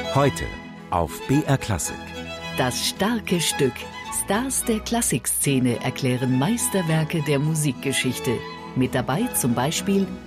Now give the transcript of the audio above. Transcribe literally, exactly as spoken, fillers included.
Heute auf B R Klassik. Das starke Stück. Stars der Klassikszene erklären Meisterwerke der Musikgeschichte. Mit dabei zum Beispiel